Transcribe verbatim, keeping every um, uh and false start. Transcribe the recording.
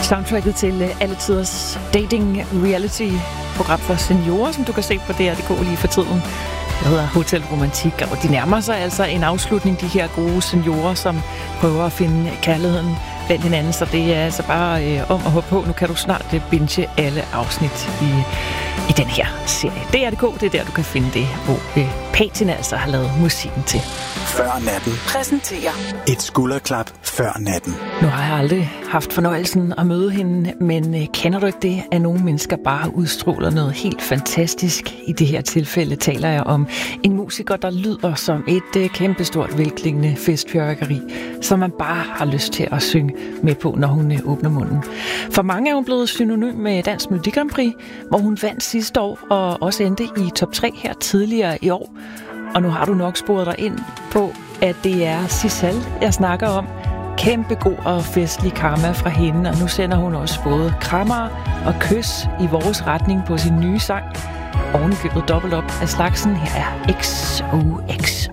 Soundtracket til alle tiders dating reality program for seniorer, som du kan se på D R punktum D K lige for tiden. Det hedder Hotel Romantik, og de nærmer sig altså en afslutning, de her gode seniorer, som prøver at finde kærligheden blandt hinanden. Så det er altså bare øh, om at hoppe på. Nu kan du snart øh, binge alle afsnit i, i den her serie. D R punktum D K, det er der, du kan finde det, hvor øh, Patina altså har lavet musikken til. Før natten Præsenterer et skulderklap før natten. Nu har jeg aldrig haft fornøjelsen at møde hende, men øh, kender du ikke det, at nogle mennesker bare udstråler noget helt fantastisk? I det her tilfælde taler jeg om en musiker, der lyder som et øh, kæmpestort velklingende festfyrværkeri, som man bare har lyst til at synge med på, når hun øh, åbner munden. For mange er hun blevet synonym med Dansk Melodi Grand Prix, hvor hun vandt sidste år og også endte i top tre her tidligere i år. Og nu har du nok sporet dig ind på, at det er Sissal, jeg snakker om. Kæmpe god og festlig karma fra hende, og nu sender hun også både krammer og kys i vores retning på sin nye sang. Ovenikøbet dobbelt op af slagsen. Her er X O X